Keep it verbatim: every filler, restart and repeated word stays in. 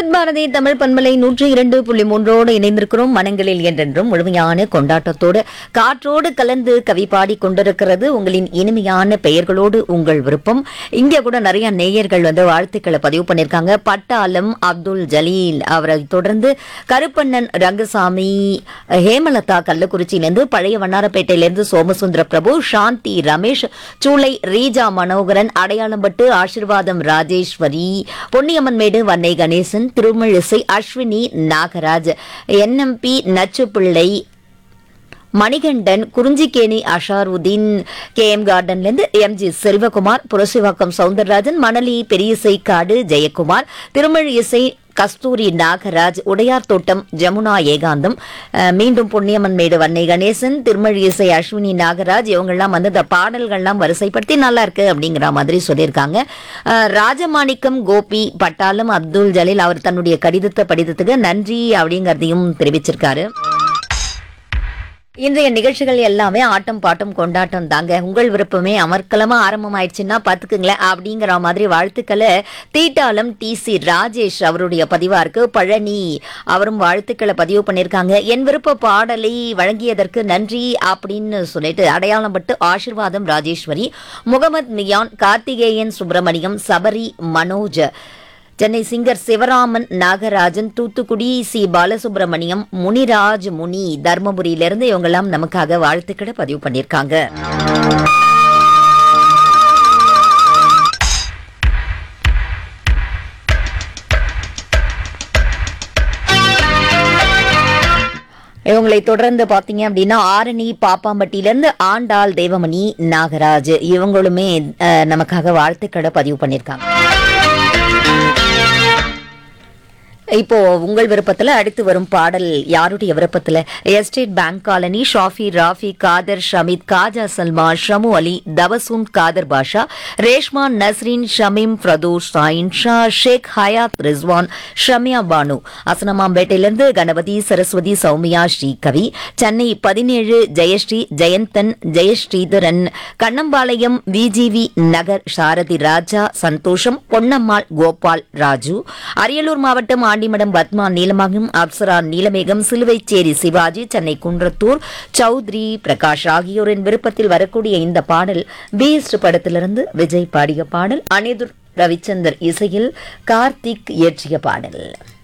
விவித் பாரதி தமிழ் பண்பலை நூற்றி இரண்டு புள்ளி மூன்றோடு இணைந்திருக்கிறோம். மனங்களில் என்றென்றும் முழுமையான கொண்டாட்டத்தோடு காற்றோடு கலந்து கவி பாடி கொண்டிருக்கிறது உங்களின் இனிமையான பெயர்களோடு உங்கள் விருப்பம். இங்க கூட நிறைய நேயர்கள் வந்து வாழ்த்துக்களை பதிவு பண்ணிருக்காங்க. பட்டாளம் அப்துல் ஜலீல், அவரை தொடர்ந்து கருப்பண்ணன் ரங்கசாமி, ஹேமலதா கள்ளக்குறிச்சியிலிருந்து, பழைய வண்ணாரப்பேட்டையிலிருந்து சோமசுந்தர பிரபு, சாந்தி ரமேஷ், சூளை ரீஜா மனோகரன், அடையாளம்பட்டு ஆசிர்வாதம் ராஜேஸ்வரி, பொன்னியம்மன் மேடு Vannai Ganesan, Thirumazhisai Ashwini Nagaraj, NMP நச்சுப்பிள்ளை, Manikandan, குறிஞ்சிக்கேணி அஷாருதீன், K M கார்டன்லேருந்து M G Selvakumar, Purasawalkam Soundararajan, Manali Periyasaikadu Jayakumar, திருமிழ் இசை கஸ்தூரி நாகராஜ், உடையார் தோட்டம் ஜமுனா ஏகாந்தம், மீண்டும் பொன்னியம்மன் மேடு வன்னை கணேசன், திருமழி இசை அஸ்வினி நாகராஜ், இவங்கெல்லாம் வந்து இந்த பாடல்கள்லாம் வரிசைப்படுத்தி நல்லா இருக்கு அப்படிங்கிற மாதிரி சொல்லியிருக்காங்க. ராஜமாணிக்கம் கோபி, பட்டாளம் அப்துல் ஜலீல், அவர் தன்னுடைய கடிதத்தை படித்ததுக்கு நன்றி அப்படிங்கிறதையும் தெரிவிச்சிருக்காரு. இன்றைய நிகழ்ச்சிகள் எல்லாமே ஆட்டம் பாட்டம் கொண்டாட்டம் தாங்க. உங்கள் விருப்பமே அமர்க்கலமா ஆரம்பம் ஆயிடுச்சுன்னா பாத்துக்குங்களேன் அப்படிங்கிற மாதிரி வாழ்த்துக்களை தீட்டாளம் டி சி ராஜேஷ் அவருடைய பதிவா இருக்கு. பழனி அவரும் வாழ்த்துக்களை பதிவு பண்ணியிருக்காங்க. என் விருப்ப பாடலை வழங்கியதற்கு நன்றி அப்படின்னு சொல்லிட்டு அடையாளம்பட்டு ஆசிர்வாதம் ராஜேஸ்வரி, முகமது மியான், கார்த்திகேயன் சுப்பிரமணியம், சபரி மனோஜ், சென்னை சிங்கர் சிவராமன் நாகராஜன், தூத்துக்குடி சி பாலசுப்ரமணியம், முனிராஜ் முனி, தர்மபுரியிலிருந்து இவங்கெல்லாம் நமக்காக வாழ்த்துக்களை பதிவு பண்ணியிருக்காங்க. இவங்களை தொடர்ந்து பாத்தீங்க அப்படின்னா ஆரணி பாப்பாம்பட்டியிலிருந்து ஆண்டாள் தேவமணி நாகராஜ், இவங்களுமே நமக்காக வாழ்த்துக்களை பதிவு பண்ணியிருக்காங்க. இப்போ உங்கள் விருப்பத்துல அடுத்து வரும் பாடல் யாருடைய விருப்பத்துல? எஸ்டேட் பேங்க் காலனி, ஷாஃபி, ராஃபி, காதர், ஷமீத், காஜா சல்மா, ஷமு அலி, தவசூன், காதர் பாஷா, ரேஷ்மா, நஸ்ரீன், ஷமீம், பிரதோஷ், சாயின் ஷா, ஷேக் ஹயாத், ரிஸ்வான், ஷமியா பானு, அசனமாம்பேட்டையிலிருந்து கணபதி, சரஸ்வதி, சௌமியா, ஸ்ரீகவி, சென்னை பதினேழு ஜெயஸ்ரீ, ஜெயந்தன், ஜெயஸ்ரீதரன், கண்ணம்பாளையம், விஜிவி நகர், சாரதி ராஜா, சந்தோஷம், பொன்னம்மாள், கோபால் ராஜு, அரியலூர் மாவட்டம் ஆண்டிமடம் பத்மா நீலமகம், அப்சரா நீலமேகம், சிலுவைச்சேரி சிவாஜி, சென்னை குன்றத்தூர் சௌத்ரி பிரகாஷ் ஆகியோரின் விருப்பத்தில் வரக்கூடிய இந்த பாடல் பீஸ்ட் படத்திலிருந்து விஜய் பாடிய பாடல், அனிருத் ரவிச்சந்தர் இசையில் கார்த்திக் இயற்றிய பாடல்.